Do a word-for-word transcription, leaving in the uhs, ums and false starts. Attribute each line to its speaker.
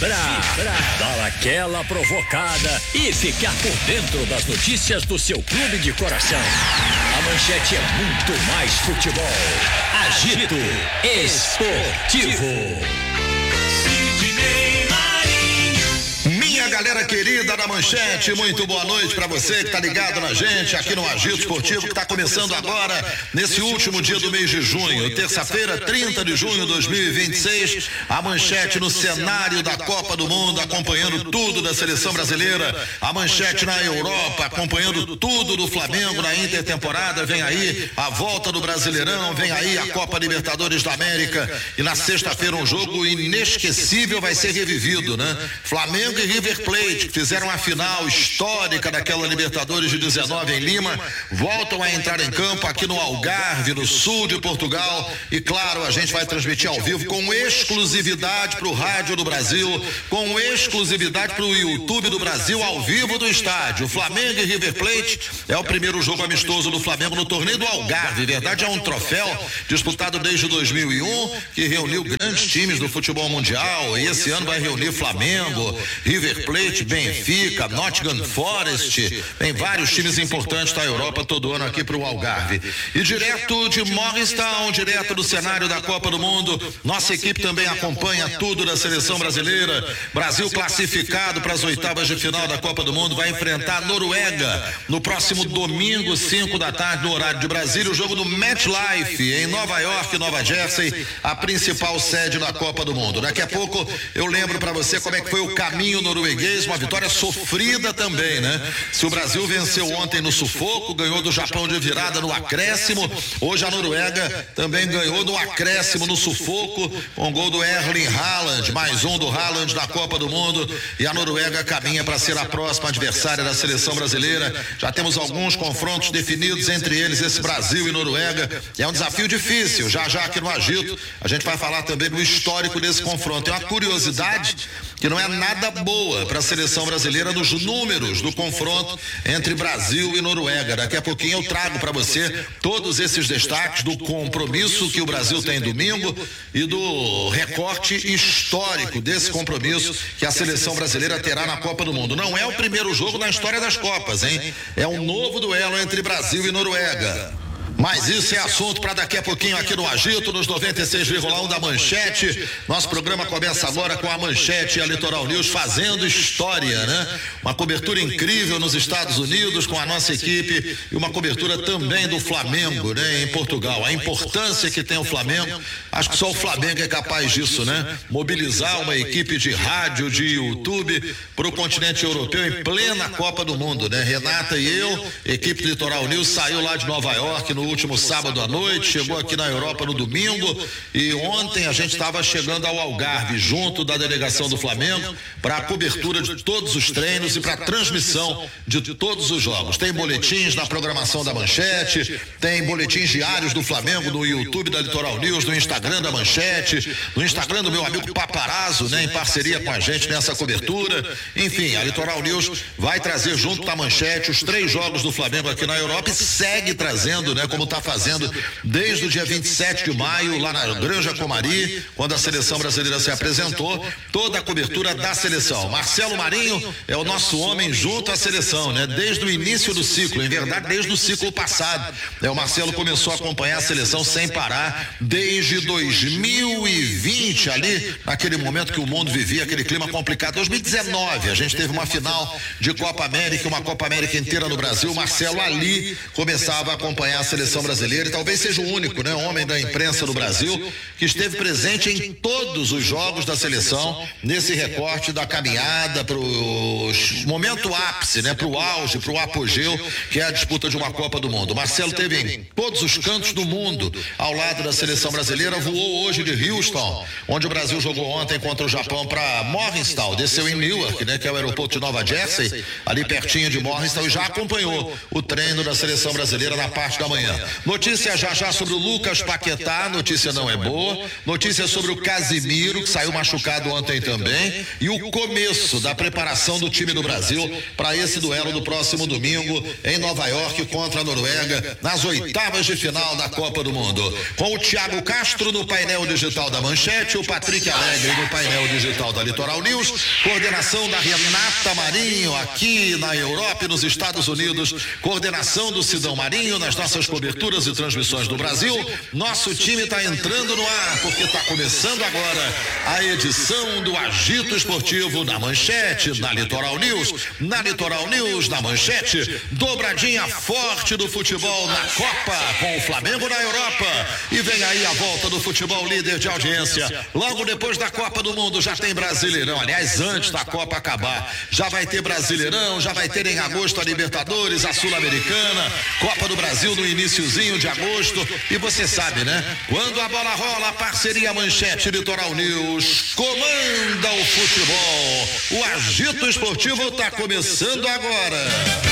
Speaker 1: vibrar, dar aquela provocada e ficar por dentro das notícias do seu clube de coração. A Manchete é muito mais futebol. Agito Esportivo.
Speaker 2: Minha galera querida da Manchete, muito boa noite pra você que tá ligado na gente aqui no Agito Esportivo, que tá começando agora nesse último dia do mês de junho, terça-feira, trinta de junho de dois mil e vinte e seis. A Manchete no cenário da Copa do Mundo, acompanhando tudo da seleção brasileira. A Manchete na Europa, acompanhando tudo do Flamengo na intertemporada. Vem aí a volta do Brasileirão, vem aí a Copa Libertadores da América. E na sexta-feira um jogo inesquecível vai ser revivido, né? Flamengo e River Plate, que fizeram a final histórica daquela Libertadores de dezenove em Lima, voltam a entrar em campo aqui no Algarve, no sul de Portugal. E claro, a gente vai transmitir ao vivo com exclusividade para o Rádio do Brasil, com exclusividade para o YouTube do Brasil, ao vivo do estádio. Flamengo e River Plate é o primeiro jogo amistoso do Flamengo no torneio do Algarve. Verdade, é um troféu disputado desde dois mil e um, que reuniu grandes times do futebol mundial, e esse ano vai reunir Flamengo, River Plate, Benfica, Nottingham Forest, tem vários times importantes da Europa todo ano aqui para o Algarve. E direto de Morristown, direto do cenário da Copa do Mundo, nossa equipe também acompanha tudo da seleção brasileira. Brasil classificado para as oitavas de final da Copa do Mundo, vai enfrentar a Noruega no próximo domingo, cinco da tarde, no horário de Brasília, o jogo do MetLife em Nova York, Nova Jersey, a principal sede da Copa do Mundo. Daqui a pouco eu lembro para você como é que foi o caminho norueguês, uma vitória sofrida também, né? Se o Brasil venceu ontem no sufoco, ganhou do Japão de virada no acréscimo, hoje a Noruega também ganhou no acréscimo, no sufoco, com gol do Erling Haaland, mais um do Haaland na Copa do Mundo, e a Noruega caminha para ser a próxima adversária da seleção brasileira. Já temos alguns confrontos definidos, entre eles esse Brasil e Noruega. É um desafio difícil, já já aqui no Agito a gente vai falar também do histórico desse confronto. É uma curiosidade que não é nada boa para a seleção brasileira nos números do confronto entre Brasil e Noruega. Daqui a pouquinho eu trago para você todos esses destaques do compromisso que o Brasil tem domingo e do recorte histórico desse compromisso que a seleção brasileira terá na Copa do Mundo. Não é o primeiro jogo na história das Copas, hein? É um novo duelo entre Brasil e Noruega. Mas isso é assunto para daqui a pouquinho aqui no Agito, nos noventa e seis vírgula um da Manchete. Nosso programa começa agora com a Manchete e a Litoral News fazendo história, né? Uma cobertura incrível nos Estados Unidos com a nossa equipe e uma cobertura também do Flamengo, né? Em Portugal. A importância que tem o Flamengo, acho que só o Flamengo é capaz disso, né? Mobilizar uma equipe de rádio, de YouTube para o continente europeu em plena Copa do Mundo, né? Renata e eu, equipe Litoral News, saiu lá de Nova York no último sábado à noite, chegou aqui na Europa no domingo, e ontem a gente estava chegando ao Algarve junto da delegação do Flamengo para a cobertura de todos os treinos e para a transmissão de todos os jogos. Tem boletins na programação da Manchete, tem boletins diários do Flamengo no YouTube da Litoral News, no Instagram da Manchete, no Instagram do meu amigo Paparazzo, né, em parceria com a gente nessa cobertura. Enfim, a Litoral News vai trazer junto da Manchete os três jogos do Flamengo aqui na Europa e segue trazendo, né, como está fazendo desde o dia vinte e sete de maio, lá na Granja Comari, quando a seleção brasileira se apresentou, toda a cobertura da seleção. Marcelo Marinho é o nosso homem junto à seleção, né? Desde o início do ciclo, em verdade, desde o ciclo passado. É, o Marcelo começou a acompanhar a seleção sem parar, desde dois mil e vinte, ali, naquele momento que o mundo vivia aquele clima complicado. dois mil e dezenove, a gente teve uma final de Copa América, uma Copa América inteira no Brasil. O Marcelo ali começava a acompanhar a seleção brasileira e talvez seja o único, né, homem da imprensa do Brasil que esteve presente em todos os jogos da seleção nesse recorte da caminhada para o momento ápice, né, para o auge, para o apogeu, que é a disputa de uma Copa do Mundo. Marcelo teve em todos os cantos do mundo ao lado da seleção brasileira, voou hoje de Houston, onde o Brasil jogou ontem contra o Japão, para Morristown, desceu em Newark, né, que é o aeroporto de Nova Jersey, ali pertinho de Morristown, e já acompanhou o treino da seleção brasileira na parte da manhã. Notícia já já sobre o Lucas Paquetá, notícia não é boa. Notícia sobre o Casimiro, que saiu machucado ontem também. E o começo da preparação do time do Brasil para esse duelo do próximo domingo em Nova York contra a Noruega, nas oitavas de final da Copa do Mundo. Com o Thiago Castro no painel digital da Manchete, o Patrick Alegre no painel digital da Litoral News, coordenação da Renata Marinho aqui na Europa e nos Estados Unidos, coordenação do Sidão Marinho nas nossas coberturas e transmissões do Brasil. Nosso time está entrando no ar porque está começando agora a edição do Agito Esportivo da Manchete, na Litoral News, na Litoral News, na Manchete, dobradinha forte do futebol na Copa, com o Flamengo na Europa. E vem aí a volta do futebol líder de audiência. Logo depois da Copa do Mundo já tem Brasileirão. Aliás, antes da Copa acabar, já vai ter Brasileirão, já vai ter em agosto a Libertadores, a Sul-Americana, Copa do Brasil no iniciozinho de agosto. E você sabe, né? Quando a bola rola, a parceria Manchete Litoral News comanda o futebol. O Agito Esportivo está começando agora.